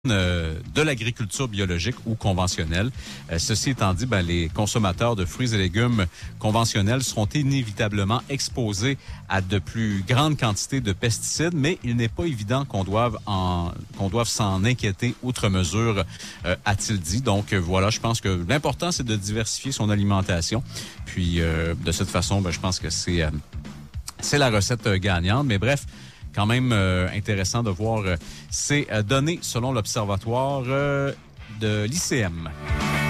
de l'agriculture biologique ou conventionnelle. Ceci étant dit, les consommateurs de fruits et légumes conventionnels seront inévitablement exposés à de plus grandes quantités de pesticides, mais il n'est pas évident qu'on doive s'en inquiéter outre mesure, a-t-il dit. Donc voilà, je pense que l'important, c'est de diversifier son alimentation. Puis de cette façon, je pense que c'est la recette gagnante. Mais bref, quand même intéressant de voir ces données selon l'Observatoire de l'ICM.